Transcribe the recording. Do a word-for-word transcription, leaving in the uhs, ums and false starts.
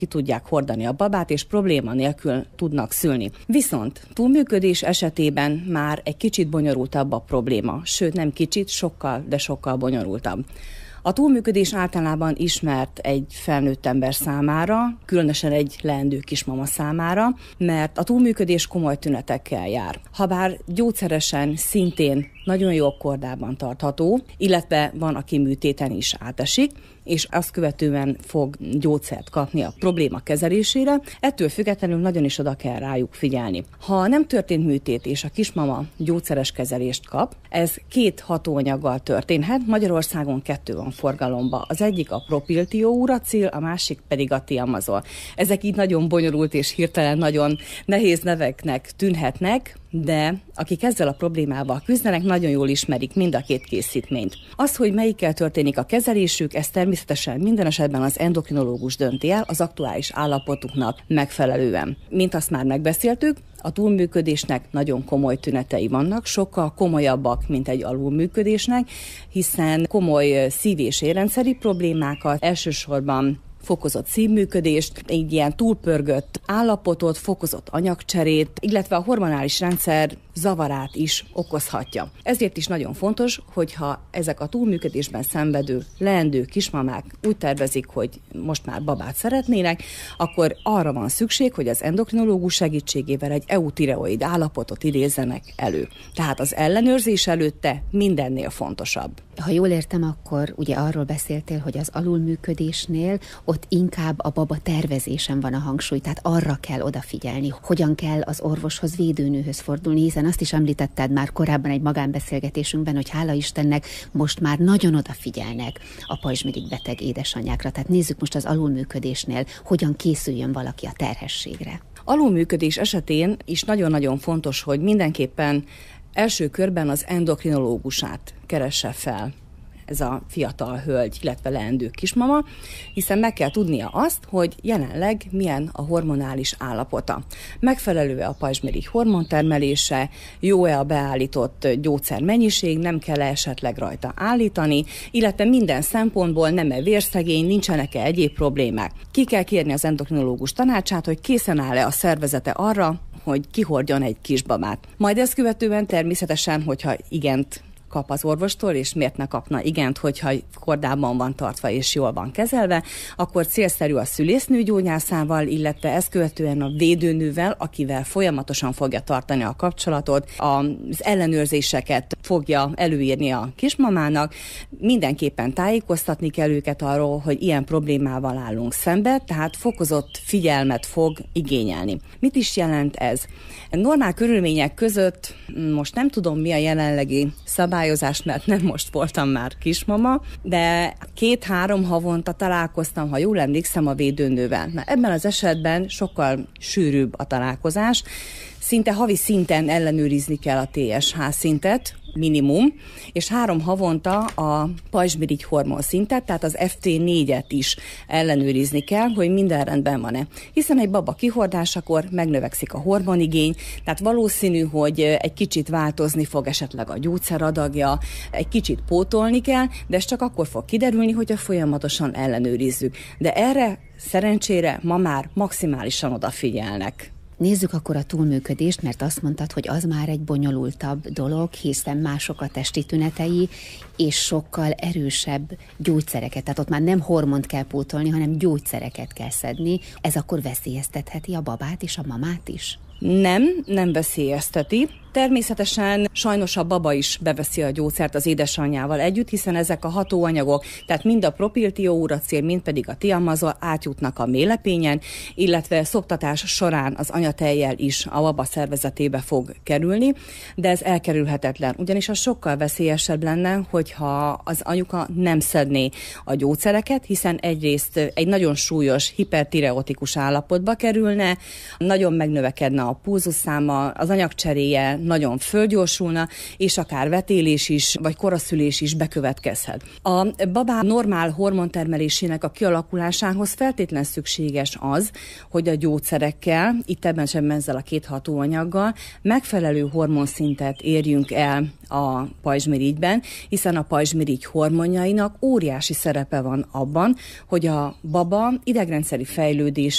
ki tudják hordani a babát, és probléma nélkül tudnak szülni. Viszont túlműködés esetében már egy kicsit bonyolultabb a probléma, sőt nem kicsit, sokkal, de sokkal bonyolultabb. A túlműködés általában ismert egy felnőtt ember számára, különösen egy leendő kismama számára, mert a túlműködés komoly tünetekkel jár. Habár gyógyszeresen szintén nagyon jó kordában tartható, illetve van, aki műtéten is átesik, és azt követően fog gyógyszert kapni a probléma kezelésére, ettől függetlenül nagyon is oda kell rájuk figyelni. Ha nem történt műtét és a kismama gyógyszeres kezelést kap, ez két hatóanyaggal történhet, Magyarországon kettő van forgalomba. Az egyik a propiltióuracil, a másik pedig a tiamazol. Ezek így nagyon bonyolult és hirtelen nagyon nehéz neveknek tűnhetnek, de akik ezzel a problémával küzdenek, nagyon jól ismerik mind a két készítményt. Az, hogy melyikkel történik a kezelésük, ez természetesen minden esetben az endokrinológus dönti el az aktuális állapotuknak megfelelően. Mint azt már megbeszéltük, a túlműködésnek nagyon komoly tünetei vannak, sokkal komolyabbak, mint egy alulműködésnek, hiszen komoly szív- és érrendszeri problémákat, elsősorban fokozott szívműködést, egy ilyen túlpörgött állapotot, fokozott anyagcserét, illetve a hormonális rendszer zavarát is okozhatja. Ezért is nagyon fontos, hogyha ezek a túlműködésben szenvedő leendő kismamák úgy tervezik, hogy most már babát szeretnének, akkor arra van szükség, hogy az endokrinológus segítségével egy eutireoid állapotot idézzenek elő. Tehát az ellenőrzés előtte mindennél fontosabb. Ha jól értem, akkor ugye arról beszéltél, hogy az alulműködésnél ott inkább a baba tervezésen van a hangsúly, tehát arra kell odafigyelni, hogyan kell az orvoshoz, védőnőhöz fordulni, hiszen azt is említetted már korábban egy magánbeszélgetésünkben, hogy hála Istennek most már nagyon odafigyelnek a pajzsmirigy beteg édesanyákra. Tehát nézzük most az alulműködésnél, hogyan készüljön valaki a terhességre. Alulműködés esetén is nagyon-nagyon fontos, hogy mindenképpen első körben az endokrinológusát keresse fel ez a fiatal hölgy, illetve leendő kismama, hiszen meg kell tudnia azt, hogy jelenleg milyen a hormonális állapota. Megfelelő-e a pajzsmirigy hormontermelése, jó-e a beállított gyógyszer mennyiség, nem kell esetleg rajta állítani, illetve minden szempontból nem-e vérszegény, nincsenek-e egyéb problémák. Ki kell kérni az endokrinológus tanácsát, hogy készen áll-e a szervezete arra, hogy kihordjon egy kisbabát. Majd ezt követően természetesen, hogyha igent kap az orvostól, és miért ne kapna igent, hogyha kordában van tartva és jól van kezelve, akkor célszerű a szülésznő gyógyászával, illetve ezt követően a védőnővel, akivel folyamatosan fogja tartani a kapcsolatot, az ellenőrzéseket fogja előírni a kismamának, mindenképpen tájékoztatni kell őket arról, hogy ilyen problémával állunk szembe, tehát fokozott figyelmet fog igényelni. Mit is jelent ez? Normál körülmények között, most nem tudom mi a jelenlegi szabályozás, mert nem most voltam már kismama, de két-három havonta találkoztam, ha jól emlékszem, a védőnővel. Na, ebben az esetben sokkal sűrűbb a találkozás, szinte havi szinten ellenőrizni kell a té es há szintet, minimum, és három havonta a pajzsmirigy hormon szintet, tehát az ef té négyet is ellenőrizni kell, hogy minden rendben van-e. Hiszen egy baba kihordásakor megnövekszik a hormonigény, tehát valószínű, hogy egy kicsit változni fog esetleg a gyógyszeradagja, egy kicsit pótolni kell, de ez csak akkor fog kiderülni, hogyha folyamatosan ellenőrizzük. De erre szerencsére ma már maximálisan odafigyelnek. Nézzük akkor a túlműködést, mert azt mondtad, hogy az már egy bonyolultabb dolog, hiszen mások a testi tünetei, és sokkal erősebb gyógyszereket, tehát ott már nem hormont kell pótolni, hanem gyógyszereket kell szedni. Ez akkor veszélyeztetheti a babát és a mamát is? Nem, nem veszélyezteti. Természetesen sajnos a baba is beveszi a gyógyszert az édesanyjával együtt, hiszen ezek a hatóanyagok, tehát mind a propiltióuracil, mind pedig a tiamazol átjutnak a méhlepényen, illetve szoptatás során az anyatejjel is a baba szervezetébe fog kerülni, de ez elkerülhetetlen, ugyanis az sokkal veszélyesebb lenne, hogyha az anyuka nem szedné a gyógyszereket, hiszen egyrészt egy nagyon súlyos hipertireotikus állapotba kerülne, nagyon megnövekedne a pulzusszáma, az anyagcseréje nagyon fölgyorsulna, és akár vetélés is, vagy koraszülés is bekövetkezhet. A babák normál hormontermelésének a kialakulásához feltétlen szükséges az, hogy a gyógyszerekkel, itt ebben sem ezzel a két hatóanyaggal megfelelő hormonszintet érjünk el a pajzsmirigyben, hiszen a pajzsmirigy hormonjainak óriási szerepe van abban, hogy a baba idegrendszeri fejlődés